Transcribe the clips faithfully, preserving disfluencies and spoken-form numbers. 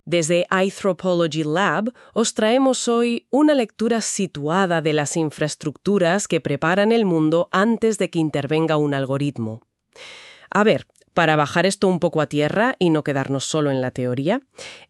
Desde Anthropology Lab os traemos hoy una lectura situada de las infraestructuras que preparan el mundo antes de que intervenga un algoritmo. A ver, para bajar esto un poco a tierra y no quedarnos solo en la teoría,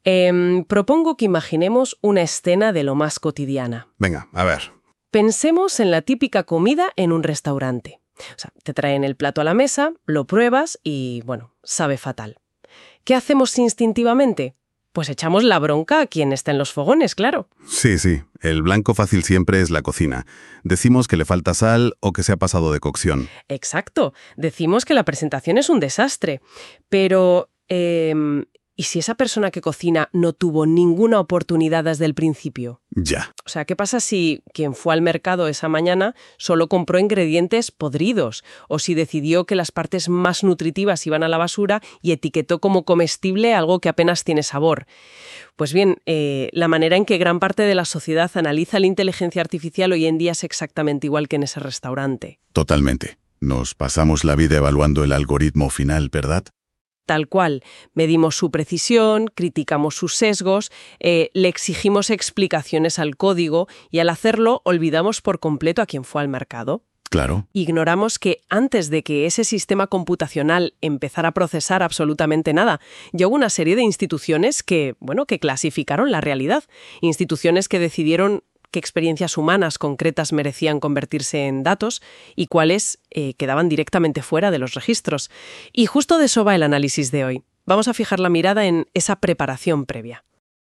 eh, propongo que imaginemos una escena de lo más cotidiana. Venga, a ver. Pensemos en la típica comida en un restaurante. O sea, te traen el plato a la mesa, lo pruebas y, bueno, sabe fatal. ¿Qué hacemos instintivamente? Pues echamos la bronca a quien está en los fogones, claro. Sí, sí. El blanco fácil siempre es la cocina. Decimos que le falta sal o que se ha pasado de cocción. Exacto. Decimos que la presentación es un desastre. Pero, eh, ¿y si esa persona que cocina no tuvo ninguna oportunidad desde el principio? Ya. O sea, ¿qué pasa si quien fue al mercado esa mañana solo compró ingredientes podridos? O si decidió que las partes más nutritivas iban a la basura y etiquetó como comestible algo que apenas tiene sabor. Pues bien, eh, la manera en que gran parte de la sociedad analiza la inteligencia artificial hoy en día es exactamente igual que en ese restaurante. Totalmente. Nos pasamos la vida evaluando el algoritmo final, ¿verdad? Tal cual. Medimos su precisión, criticamos sus sesgos, eh, le exigimos explicaciones al código y al hacerlo olvidamos por completo a quien fue al mercado. Claro. Ignoramos que antes de que ese sistema computacional empezara a procesar absolutamente nada, ya hubo una serie de instituciones que, bueno, que clasificaron la realidad. Instituciones que decidieron qué experiencias humanas concretas merecían convertirse en datos y cuáles eh, quedaban directamente fuera de los registros. Y justo de eso va el análisis de hoy. Vamos a fijar la mirada en esa preparación previa.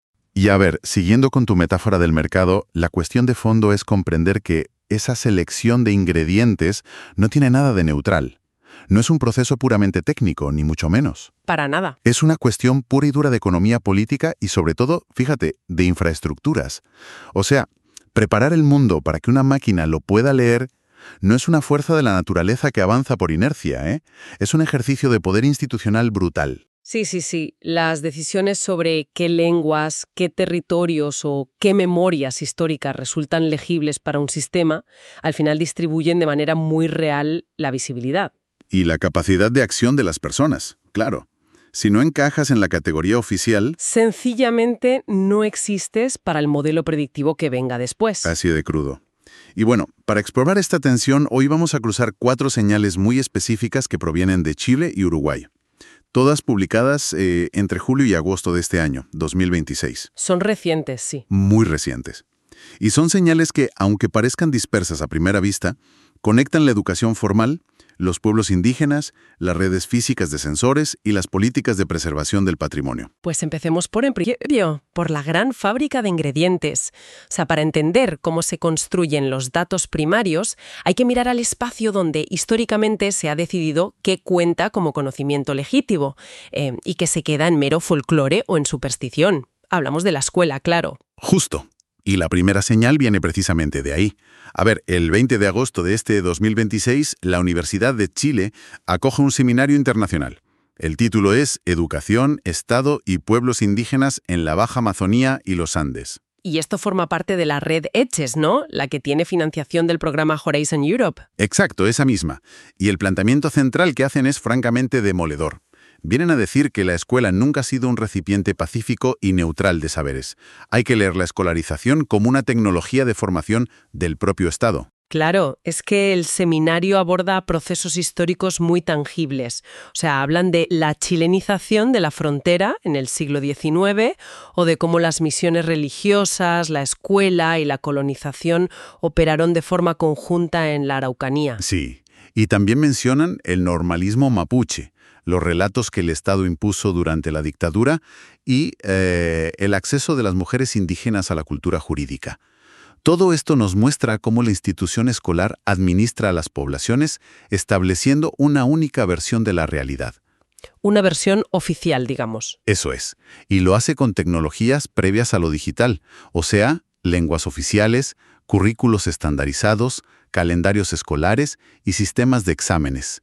Y a ver, siguiendo con tu metáfora del mercado, la cuestión de fondo es comprender que esa selección de ingredientes no tiene nada de neutral. No es un proceso puramente técnico, ni mucho menos. Para nada. Es una cuestión pura y dura de economía política y, sobre todo, fíjate, de infraestructuras. O sea, preparar el mundo para que una máquina lo pueda leer no es una fuerza de la naturaleza que avanza por inercia, ¿eh? Es un ejercicio de poder institucional brutal. Sí, sí, sí. Las decisiones sobre qué lenguas, qué territorios o qué memorias históricas resultan legibles para un sistema, al final distribuyen de manera muy real la visibilidad. Y la capacidad de acción de las personas, claro. Si no encajas en la categoría oficial, sencillamente no existes para el modelo predictivo que venga después. Así de crudo. Y bueno, para explorar esta tensión, hoy vamos a cruzar cuatro señales muy específicas que provienen de Chile y Uruguay. Todas publicadas eh, entre julio y agosto de este año, dos mil veintiséis. Son recientes, sí. Muy recientes. Y son señales que, aunque parezcan dispersas a primera vista, conectan la educación formal, los pueblos indígenas, las redes físicas de sensores y las políticas de preservación del patrimonio. Pues empecemos por en principio, por la gran fábrica de ingredientes. O sea, para entender cómo se construyen los datos primarios, hay que mirar al espacio donde históricamente se ha decidido qué cuenta como conocimiento legítimo eh, y qué se queda en mero folclore o en superstición. Hablamos de la escuela, claro. Justo. Y la primera señal viene precisamente de ahí. A ver, el veinte de agosto de este dos mil veintiséis, la Universidad de Chile acoge un seminario internacional. El título es Educación, Estado y Pueblos Indígenas en la Baja Amazonía y los Andes. Y esto forma parte de la red ECHES, ¿no? La que tiene financiación del programa Horizon Europe. Exacto, esa misma. Y el planteamiento central que hacen es francamente demoledor. Vienen a decir que la escuela nunca ha sido un recipiente pacífico y neutral de saberes. Hay que leer la escolarización como una tecnología de formación del propio Estado. Claro, es que el seminario aborda procesos históricos muy tangibles. O sea, hablan de la chilenización de la frontera en el siglo diecinueve o de cómo las misiones religiosas, la escuela y la colonización operaron de forma conjunta en la Araucanía. Sí, y también mencionan el normalismo mapuche, los relatos que el Estado impuso durante la dictadura y eh, el acceso de las mujeres indígenas a la cultura jurídica. Todo esto nos muestra cómo la institución escolar administra a las poblaciones estableciendo una única versión de la realidad. Una versión oficial, digamos. Eso es. Y lo hace con tecnologías previas a lo digital, o sea, lenguas oficiales, currículos estandarizados, calendarios escolares y sistemas de exámenes.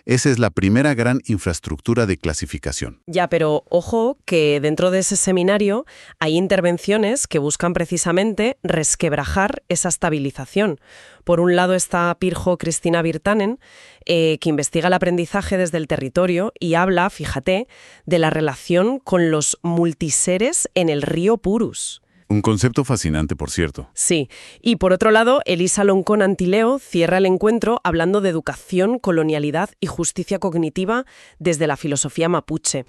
Esa es la primera gran infraestructura de clasificación. Ya, pero ojo que dentro de ese seminario hay intervenciones que buscan precisamente resquebrajar esa estabilización. Por un lado está Pirjo Cristina Virtanen, eh, que investiga el aprendizaje desde el territorio y habla, fíjate, de la relación con los multiseres en el río Purus. Un concepto fascinante, por cierto. Sí. Y por otro lado, Elisa Loncón Antileo cierra el encuentro hablando de educación, colonialidad y justicia cognitiva desde la filosofía mapuche.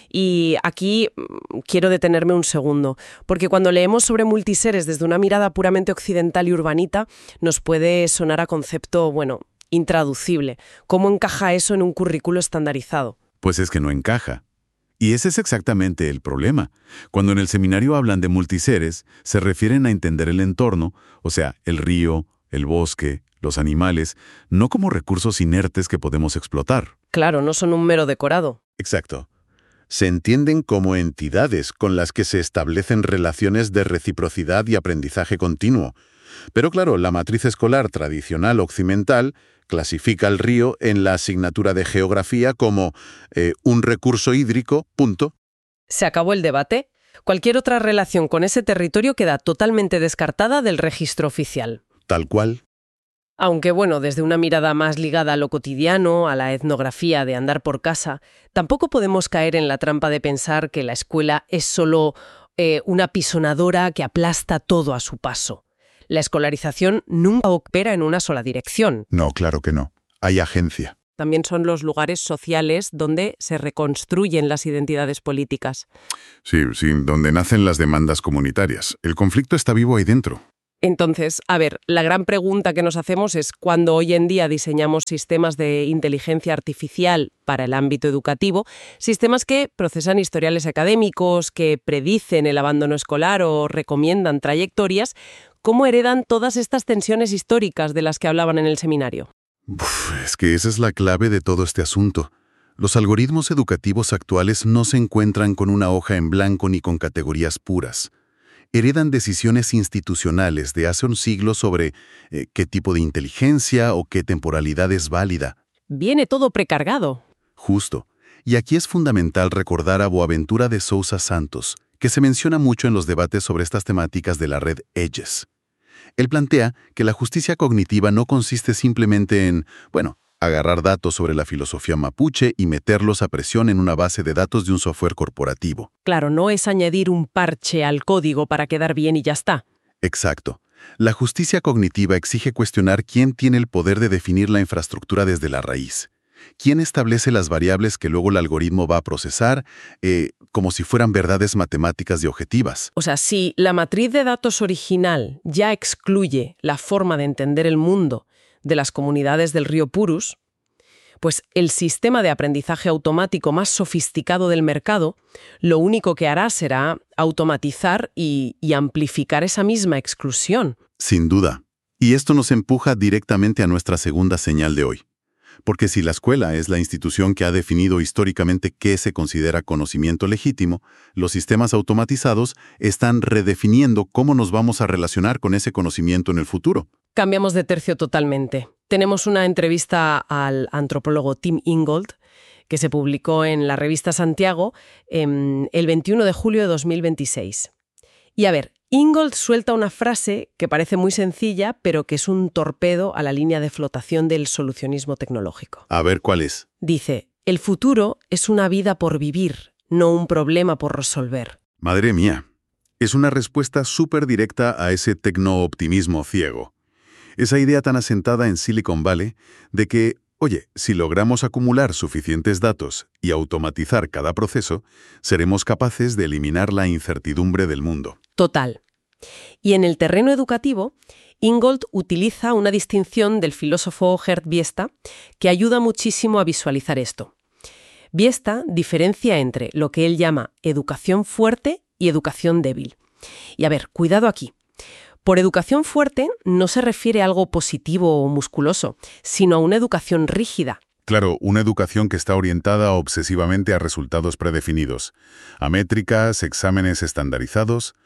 Y aquí mmm, quiero detenerme un segundo, porque cuando leemos sobre multiseres desde una mirada puramente occidental y urbanita, nos puede sonar a concepto, bueno, intraducible. ¿Cómo encaja eso en un currículo estandarizado? Pues es que no encaja. Y ese es exactamente el problema. Cuando en el seminario hablan de multiseres, se refieren a entender el entorno, o sea, el río, el bosque, los animales, no como recursos inertes que podemos explotar. Claro, no son un mero decorado. Exacto. Se entienden como entidades con las que se establecen relaciones de reciprocidad y aprendizaje continuo. Pero claro, la matriz escolar tradicional occidental clasifica el río en la asignatura de geografía como eh, un recurso hídrico, punto. Se acabó el debate. Cualquier otra relación con ese territorio queda totalmente descartada del registro oficial. Tal cual. Aunque bueno, desde una mirada más ligada a lo cotidiano, a la etnografía de andar por casa, tampoco podemos caer en la trampa de pensar que la escuela es solo eh, una pisonadora que aplasta todo a su paso. La escolarización nunca opera en una sola dirección. No, claro que no. Hay agencia. También son los lugares sociales donde se reconstruyen las identidades políticas. Sí, sí, donde nacen las demandas comunitarias. El conflicto está vivo ahí dentro. Entonces, a ver, la gran pregunta que nos hacemos es cuando hoy en día diseñamos sistemas de inteligencia artificial para el ámbito educativo, sistemas que procesan historiales académicos, que predicen el abandono escolar o recomiendan trayectorias, ¿cómo heredan todas estas tensiones históricas de las que hablaban en el seminario? Uf, es que esa es la clave de todo este asunto. Los algoritmos educativos actuales no se encuentran con una hoja en blanco ni con categorías puras. Heredan decisiones institucionales de hace un siglo sobre eh, qué tipo de inteligencia o qué temporalidad es válida. Viene todo precargado. Justo. Y aquí es fundamental recordar a Boaventura de Sousa Santos, que se menciona mucho en los debates sobre estas temáticas de la red Edges. Él plantea que la justicia cognitiva no consiste simplemente en, bueno, agarrar datos sobre la filosofía mapuche y meterlos a presión en una base de datos de un software corporativo. Claro, no es añadir un parche al código para quedar bien y ya está. Exacto. La justicia cognitiva exige cuestionar quién tiene el poder de definir la infraestructura desde la raíz. ¿Quién establece las variables que luego el algoritmo va a procesar eh, como si fueran verdades matemáticas y objetivas? O sea, si la matriz de datos original ya excluye la forma de entender el mundo de las comunidades del río Purus, pues el sistema de aprendizaje automático más sofisticado del mercado lo único que hará será automatizar y, y amplificar esa misma exclusión. Sin duda. Y esto nos empuja directamente a nuestra segunda señal de hoy. Porque si la escuela es la institución que ha definido históricamente qué se considera conocimiento legítimo, los sistemas automatizados están redefiniendo cómo nos vamos a relacionar con ese conocimiento en el futuro. Cambiamos de tercio totalmente. Tenemos una entrevista al antropólogo Tim Ingold, que se publicó en la revista Santiago eh, el veintiuno de julio de dos mil veintiséis. Y a ver, Ingold suelta una frase que parece muy sencilla, pero que es un torpedo a la línea de flotación del solucionismo tecnológico. A ver, ¿cuál es? Dice, el futuro es una vida por vivir, no un problema por resolver. Madre mía, es una respuesta súper directa a ese tecno-optimismo ciego. Esa idea tan asentada en Silicon Valley de que, oye, si logramos acumular suficientes datos y automatizar cada proceso, seremos capaces de eliminar la incertidumbre del mundo. Total. Y en el terreno educativo, Ingold utiliza una distinción del filósofo Gerd Biesta que ayuda muchísimo a visualizar esto. Biesta diferencia entre lo que él llama educación fuerte y educación débil. Y a ver, cuidado aquí. Por educación fuerte no se refiere a algo positivo o musculoso, sino a una educación rígida. Claro, una educación que está orientada obsesivamente a resultados predefinidos, a métricas, exámenes estandarizados.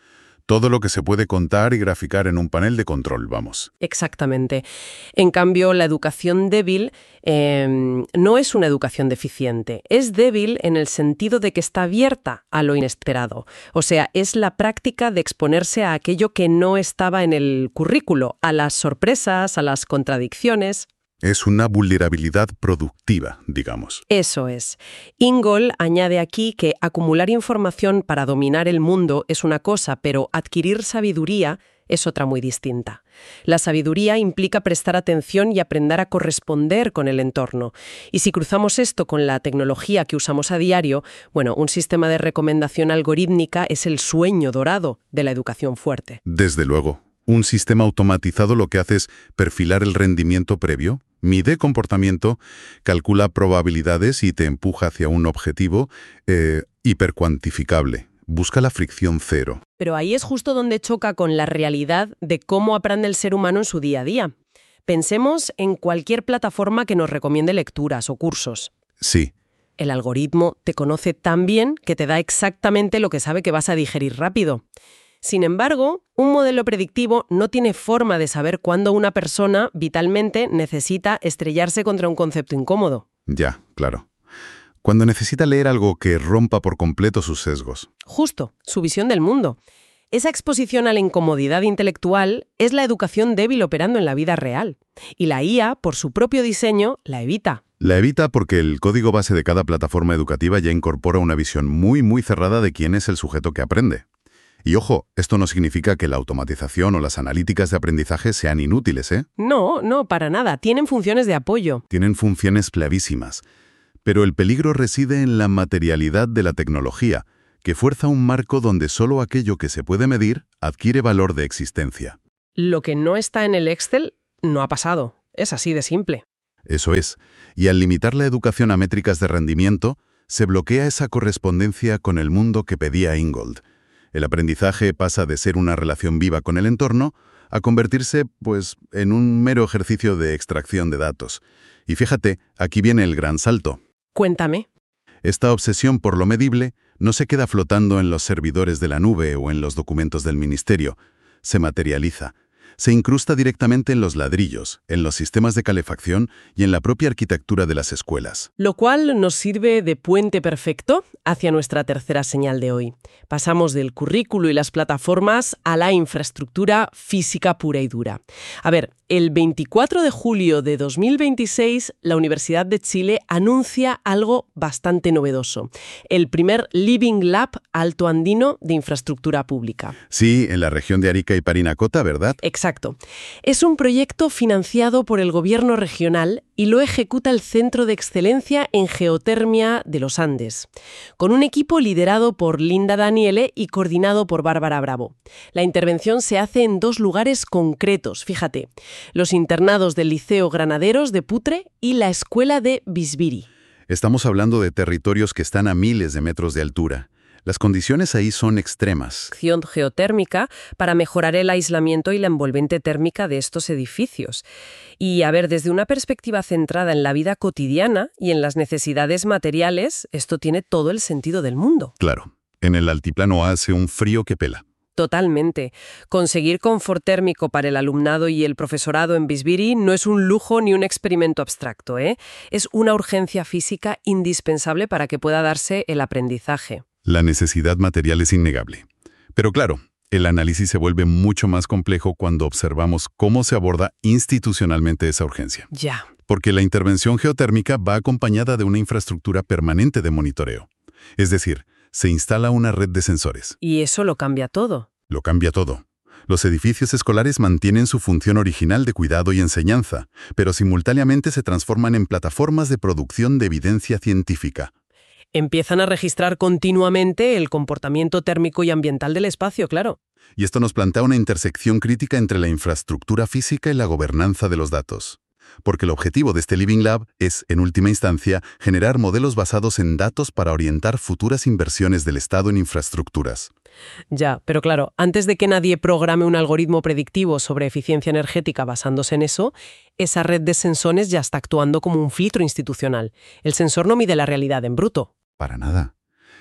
Todo lo que se puede contar y graficar en un panel de control, vamos. Exactamente. En cambio, la educación débil eh, no es una educación deficiente. Es débil en el sentido de que está abierta a lo inesperado. O sea, es la práctica de exponerse a aquello que no estaba en el currículo, a las sorpresas, a las contradicciones. Es una vulnerabilidad productiva, digamos. Eso es. Ingold añade aquí que acumular información para dominar el mundo es una cosa, pero adquirir sabiduría es otra muy distinta. La sabiduría implica prestar atención y aprender a corresponder con el entorno. Y si cruzamos esto con la tecnología que usamos a diario, bueno, un sistema de recomendación algorítmica es el sueño dorado de la educación fuerte. Desde luego. Un sistema automatizado lo que hace es perfilar el rendimiento previo, mide comportamiento, calcula probabilidades y te empuja hacia un objetivo eh, hipercuantificable. Busca la fricción cero. Pero ahí es justo donde choca con la realidad de cómo aprende el ser humano en su día a día. Pensemos en cualquier plataforma que nos recomiende lecturas o cursos. Sí. El algoritmo te conoce tan bien que te da exactamente lo que sabe que vas a digerir rápido. Sin embargo, un modelo predictivo no tiene forma de saber cuándo una persona vitalmente necesita estrellarse contra un concepto incómodo. Ya, claro. Cuando necesita leer algo que rompa por completo sus sesgos. Justo, su visión del mundo. Esa exposición a la incomodidad intelectual es la educación débil operando en la vida real. Y la I A, por su propio diseño, la evita. La evita porque el código base de cada plataforma educativa ya incorpora una visión muy, muy cerrada de quién es el sujeto que aprende. Y ojo, esto no significa que la automatización o las analíticas de aprendizaje sean inútiles, ¿eh? No, no, para nada. Tienen funciones de apoyo. Tienen funciones clavísimas. Pero el peligro reside en la materialidad de la tecnología, que fuerza un marco donde solo aquello que se puede medir adquiere valor de existencia. Lo que no está en el Excel no ha pasado. Es así de simple. Eso es. Y al limitar la educación a métricas de rendimiento, se bloquea esa correspondencia con el mundo que pedía Ingold. El aprendizaje pasa de ser una relación viva con el entorno a convertirse, pues, en un mero ejercicio de extracción de datos. Y fíjate, aquí viene el gran salto. Cuéntame. Esta obsesión por lo medible no se queda flotando en los servidores de la nube o en los documentos del ministerio. Se materializa. Se incrusta directamente en los ladrillos, en los sistemas de calefacción y en la propia arquitectura de las escuelas. Lo cual nos sirve de puente perfecto hacia nuestra tercera señal de hoy. Pasamos del currículo y las plataformas a la infraestructura física pura y dura. A ver, el veinticuatro de julio de dos mil veintiséis, la Universidad de Chile anuncia algo bastante novedoso. El primer Living Lab altoandino de infraestructura pública. Sí, en la región de Arica y Parinacota, ¿verdad? Exacto. Es un proyecto financiado por el gobierno regional y lo ejecuta el Centro de Excelencia en Geotermia de los Andes, con un equipo liderado por Linda Daniele y coordinado por Bárbara Bravo. La intervención se hace en dos lugares concretos, fíjate, los internados del Liceo Granaderos de Putre y la Escuela de Bisbiri. Estamos hablando de territorios que están a miles de metros de altura. Las condiciones ahí son extremas. Acción geotérmica para mejorar el aislamiento y la envolvente térmica de estos edificios. Y, a ver, desde una perspectiva centrada en la vida cotidiana y en las necesidades materiales, esto tiene todo el sentido del mundo. Claro, en el altiplano hace un frío que pela. Totalmente. Conseguir confort térmico para el alumnado y el profesorado en Bisbiri no es un lujo ni un experimento abstracto, ¿eh? Es una urgencia física indispensable para que pueda darse el aprendizaje. La necesidad material es innegable. Pero claro, el análisis se vuelve mucho más complejo cuando observamos cómo se aborda institucionalmente esa urgencia. Ya. Porque la intervención geotérmica va acompañada de una infraestructura permanente de monitoreo. Es decir, se instala una red de sensores. Y eso lo cambia todo. Lo cambia todo. Los edificios escolares mantienen su función original de cuidado y enseñanza, pero simultáneamente se transforman en plataformas de producción de evidencia científica. Empiezan a registrar continuamente el comportamiento térmico y ambiental del espacio, claro. Y esto nos plantea una intersección crítica entre la infraestructura física y la gobernanza de los datos. Porque el objetivo de este Living Lab es, en última instancia, generar modelos basados en datos para orientar futuras inversiones del Estado en infraestructuras. Ya, pero claro, antes de que nadie programe un algoritmo predictivo sobre eficiencia energética basándose en eso, esa red de sensores ya está actuando como un filtro institucional. El sensor no mide la realidad en bruto. Para nada.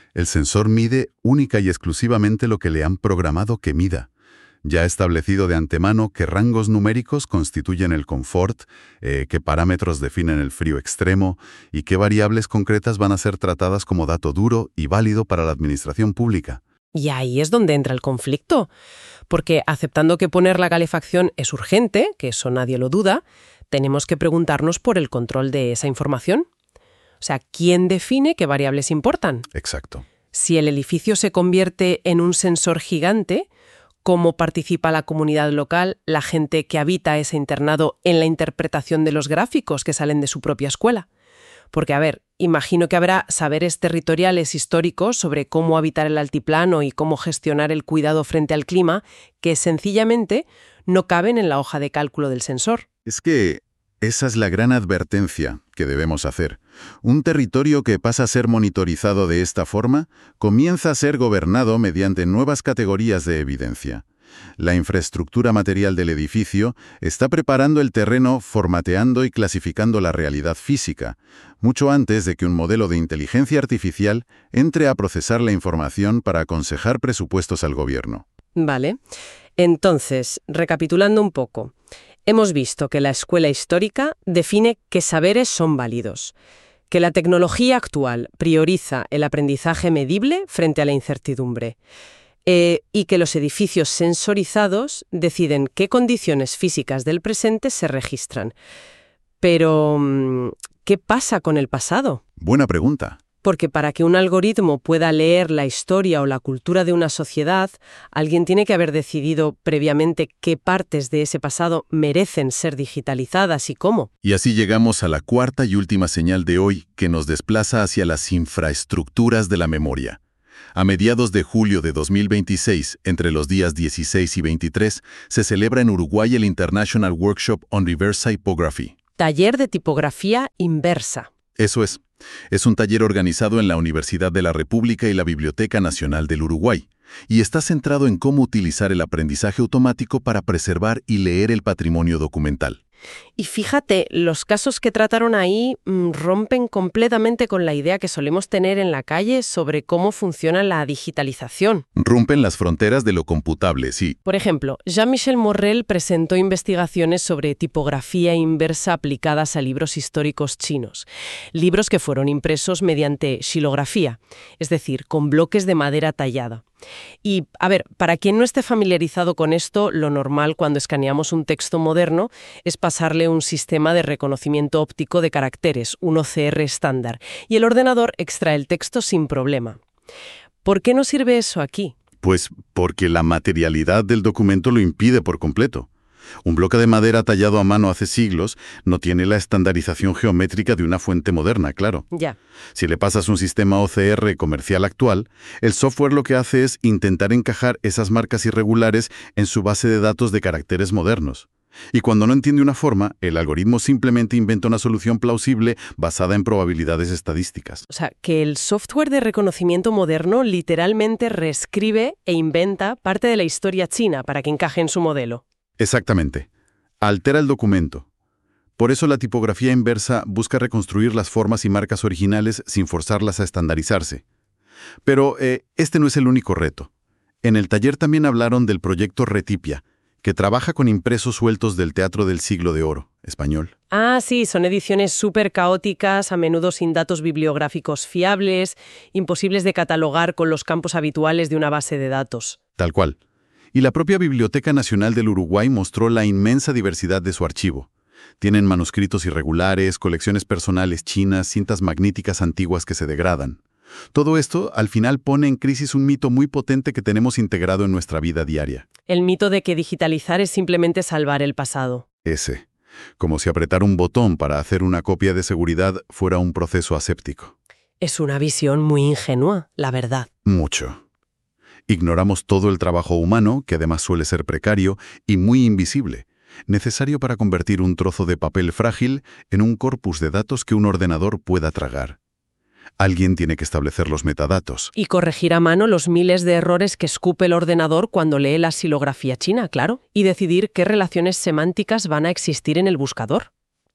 El sensor mide única y exclusivamente lo que le han programado que mida. Ya ha establecido de antemano qué rangos numéricos constituyen el confort, eh, qué parámetros definen el frío extremo y qué variables concretas van a ser tratadas como dato duro y válido para la administración pública. Y ahí es donde entra el conflicto, porque aceptando que poner la calefacción es urgente, que eso nadie lo duda, tenemos que preguntarnos por el control de esa información. O sea, ¿quién define qué variables importan? Exacto. Si el edificio se convierte en un sensor gigante, ¿cómo participa la comunidad local, la gente que habita ese internado, en la interpretación de los gráficos que salen de su propia escuela? Porque, a ver, imagino que habrá saberes territoriales históricos sobre cómo habitar el altiplano y cómo gestionar el cuidado frente al clima que sencillamente no caben en la hoja de cálculo del sensor. Es que esa es la gran advertencia que debemos hacer. Un territorio que pasa a ser monitorizado de esta forma comienza a ser gobernado mediante nuevas categorías de evidencia. La infraestructura material del edificio está preparando el terreno, formateando y clasificando la realidad física, mucho antes de que un modelo de inteligencia artificial entre a procesar la información para aconsejar presupuestos al gobierno. Vale. Entonces, recapitulando un poco, hemos visto que la escuela histórica define qué saberes son válidos, que la tecnología actual prioriza el aprendizaje medible frente a la incertidumbre, eh, y que los edificios sensorizados deciden qué condiciones físicas del presente se registran. Pero, ¿qué pasa con el pasado? Buena pregunta. Porque para que un algoritmo pueda leer la historia o la cultura de una sociedad, alguien tiene que haber decidido previamente qué partes de ese pasado merecen ser digitalizadas y cómo. Y así llegamos a la cuarta y última señal de hoy, que nos desplaza hacia las infraestructuras de la memoria. A mediados de julio de dos mil veintiséis, entre los días dieciséis y veintitrés, se celebra en Uruguay el International Workshop on Reverse Typography. Taller de tipografía inversa. Eso es. Es un taller organizado en la Universidad de la República y la Biblioteca Nacional del Uruguay, y está centrado en cómo utilizar el aprendizaje automático para preservar y leer el patrimonio documental. Y fíjate, los casos que trataron ahí mmm, rompen completamente con la idea que solemos tener en la calle sobre cómo funciona la digitalización. Rompen las fronteras de lo computable, sí. Por ejemplo, Jean-Michel Morrel presentó investigaciones sobre tipografía inversa aplicadas a libros históricos chinos. Libros que fueron impresos mediante xilografía, es decir, con bloques de madera tallada. Y, a ver, para quien no esté familiarizado con esto, lo normal cuando escaneamos un texto moderno es pasarle un sistema de reconocimiento óptico de caracteres, un O C R estándar, y el ordenador extrae el texto sin problema. ¿Por qué no sirve eso aquí? Pues porque la materialidad del documento lo impide por completo. Un bloque de madera tallado a mano hace siglos no tiene la estandarización geométrica de una fuente moderna, claro. Ya. Si le pasas un sistema O C R comercial actual, el software lo que hace es intentar encajar esas marcas irregulares en su base de datos de caracteres modernos. Y cuando no entiende una forma, el algoritmo simplemente inventa una solución plausible basada en probabilidades estadísticas. O sea, que el software de reconocimiento moderno literalmente reescribe e inventa parte de la historia china para que encaje en su modelo. Exactamente. Altera el documento. Por eso la tipografía inversa busca reconstruir las formas y marcas originales sin forzarlas a estandarizarse. Pero eh, este no es el único reto. En el taller también hablaron del proyecto Retipia, que trabaja con impresos sueltos del Teatro del Siglo de Oro, español. Ah, sí, son ediciones súper caóticas, a menudo sin datos bibliográficos fiables, imposibles de catalogar con los campos habituales de una base de datos. Tal cual. Y la propia Biblioteca Nacional del Uruguay mostró la inmensa diversidad de su archivo. Tienen manuscritos irregulares, colecciones personales chinas, cintas magnéticas antiguas que se degradan. Todo esto, al final, pone en crisis un mito muy potente que tenemos integrado en nuestra vida diaria. El mito de que digitalizar es simplemente salvar el pasado. Ese. Como si apretar un botón para hacer una copia de seguridad fuera un proceso aséptico. Es una visión muy ingenua, la verdad. Mucho. Ignoramos todo el trabajo humano, que además suele ser precario y muy invisible, necesario para convertir un trozo de papel frágil en un corpus de datos que un ordenador pueda tragar. Alguien tiene que establecer los metadatos. Y corregir a mano los miles de errores que escupe el ordenador cuando lee la xilografía china, claro, y decidir qué relaciones semánticas van a existir en el buscador.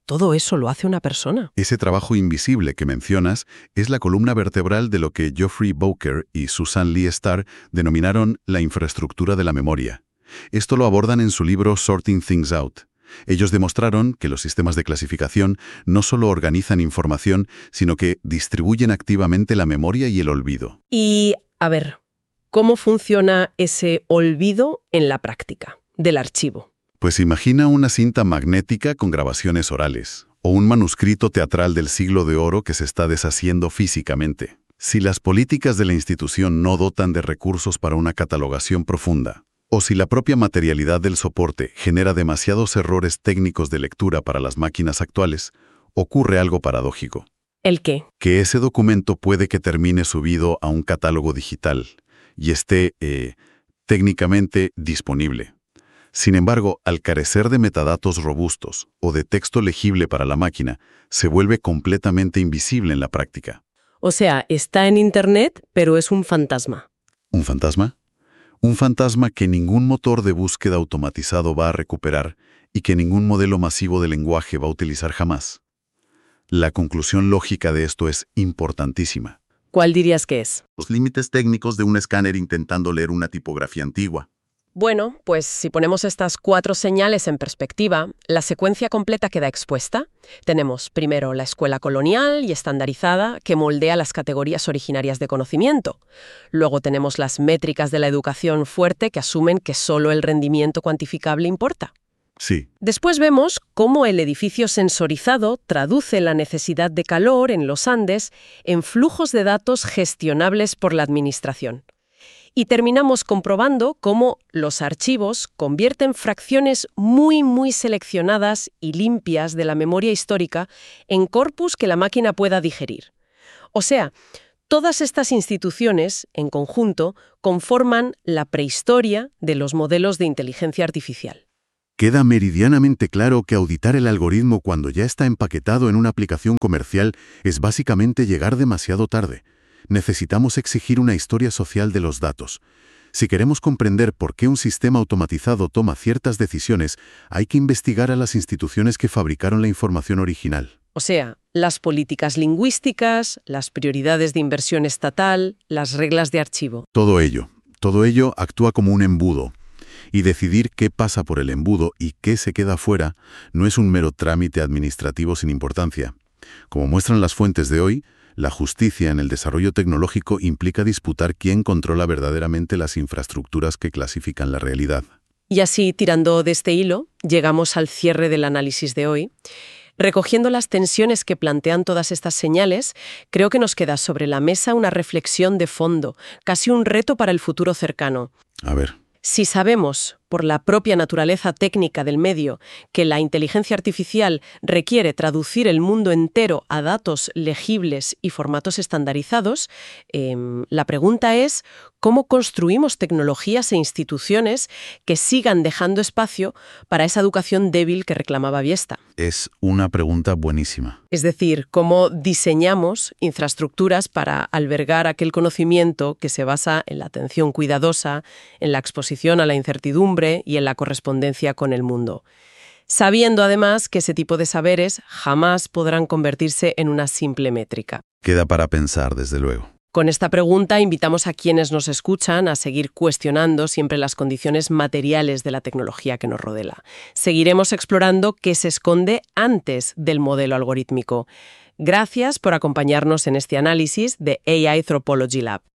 Todo eso lo hace una persona. Ese trabajo invisible que mencionas es la columna vertebral de lo que Geoffrey Bowker y Susan Lee Starr denominaron la infraestructura de la memoria. Esto lo abordan en su libro Sorting Things Out. Ellos demostraron que los sistemas de clasificación no solo organizan información, sino que distribuyen activamente la memoria y el olvido. Y, a ver, ¿cómo funciona ese olvido en la práctica del archivo? Pues imagina una cinta magnética con grabaciones orales, o un manuscrito teatral del siglo de oro que se está deshaciendo físicamente. Si las políticas de la institución no dotan de recursos para una catalogación profunda, o si la propia materialidad del soporte genera demasiados errores técnicos de lectura para las máquinas actuales, ocurre algo paradójico. ¿El qué? Que ese documento puede que termine subido a un catálogo digital y esté, eh, técnicamente, disponible. Sin embargo, al carecer de metadatos robustos o de texto legible para la máquina, se vuelve completamente invisible en la práctica. O sea, está en Internet, pero es un fantasma. ¿Un fantasma? Un fantasma que ningún motor de búsqueda automatizado va a recuperar y que ningún modelo masivo de lenguaje va a utilizar jamás. La conclusión lógica de esto es importantísima. ¿Cuál dirías que es? Los límites técnicos de un escáner intentando leer una tipografía antigua. Bueno, pues si ponemos estas cuatro señales en perspectiva, la secuencia completa queda expuesta. Tenemos primero la escuela colonial y estandarizada que moldea las categorías originarias de conocimiento. Luego tenemos las métricas de la educación fuerte que asumen que solo el rendimiento cuantificable importa. Sí. Después vemos cómo el edificio sensorizado traduce la necesidad de calor en los Andes en flujos de datos gestionables por la administración. Y terminamos comprobando cómo los archivos convierten fracciones muy, muy seleccionadas y limpias de la memoria histórica en corpus que la máquina pueda digerir. O sea, todas estas instituciones, en conjunto, conforman la prehistoria de los modelos de inteligencia artificial. Queda meridianamente claro que auditar el algoritmo cuando ya está empaquetado en una aplicación comercial es básicamente llegar demasiado tarde. Necesitamos exigir una historia social de los datos. Si queremos comprender por qué un sistema automatizado toma ciertas decisiones, hay que investigar a las instituciones que fabricaron la información original. O sea, las políticas lingüísticas, las prioridades de inversión estatal, las reglas de archivo. Todo ello, todo ello actúa como un embudo. Y decidir qué pasa por el embudo y qué se queda fuera no es un mero trámite administrativo sin importancia. Como muestran las fuentes de hoy, la justicia en el desarrollo tecnológico implica disputar quién controla verdaderamente las infraestructuras que clasifican la realidad. Y así, tirando de este hilo, llegamos al cierre del análisis de hoy. Recogiendo las tensiones que plantean todas estas señales, creo que nos queda sobre la mesa una reflexión de fondo, casi un reto para el futuro cercano. A ver. Si sabemos, por la propia naturaleza técnica del medio, que la inteligencia artificial requiere traducir el mundo entero a datos legibles y formatos estandarizados, eh, la pregunta es ¿cómo construimos tecnologías e instituciones que sigan dejando espacio para esa educación débil que reclamaba Biesta? Es una pregunta buenísima. Es decir, ¿cómo diseñamos infraestructuras para albergar aquel conocimiento que se basa en la atención cuidadosa, en la exposición a la incertidumbre y en la correspondencia con el mundo? Sabiendo además que ese tipo de saberes jamás podrán convertirse en una simple métrica. Queda para pensar, desde luego. Con esta pregunta invitamos a quienes nos escuchan a seguir cuestionando siempre las condiciones materiales de la tecnología que nos rodea. Seguiremos explorando qué se esconde antes del modelo algorítmico. Gracias por acompañarnos en este análisis de A I Anthropology Lab.